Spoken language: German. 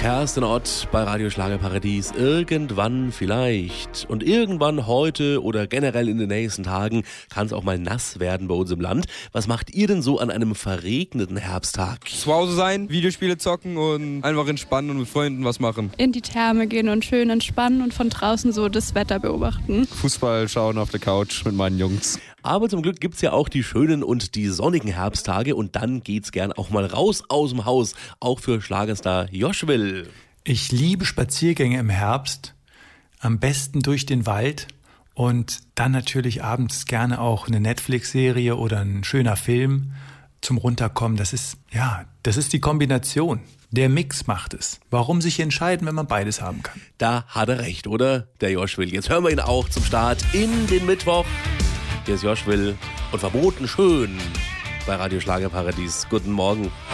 Kerstin Ott bei Radio Schlagerparadies. Irgendwann vielleicht und irgendwann heute oder generell in den nächsten Tagen kann es auch mal nass werden bei uns im Land. Was macht ihr denn so an einem verregneten Herbsttag? Zu Hause sein, Videospiele zocken und einfach entspannen und mit Freunden was machen. In die Therme gehen und schön entspannen und von draußen so das Wetter beobachten. Fußball schauen auf der Couch mit meinen Jungs. Aber zum Glück gibt's ja auch die schönen und die sonnigen Herbsttage und dann geht's gern auch mal raus aus dem Haus, auch für Schlagerstar Josh Will. Ich liebe Spaziergänge im Herbst, am besten durch den Wald und dann natürlich abends gerne auch eine Netflix-Serie oder ein schöner Film zum Runterkommen. Das ist die Kombination. Der Mix macht es. Warum sich entscheiden, wenn man beides haben kann? Da hat er recht, oder? Der Josh Will. Jetzt hören wir ihn auch zum Start in den Mittwoch. Hier ist Josh Will und verboten schön bei Radio Schlagerparadies. Guten Morgen.